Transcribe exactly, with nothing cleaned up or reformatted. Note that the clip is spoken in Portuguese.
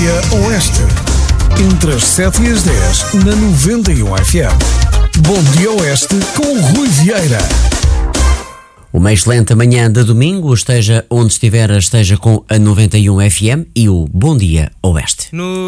Dia Oeste. Entre as sete e as dez, na noventa e um F M. Bom Dia Oeste com Rui Vieira. Uma excelente manhã de domingo, esteja onde estiver, esteja com a noventa e um F M e o Bom Dia Oeste. No...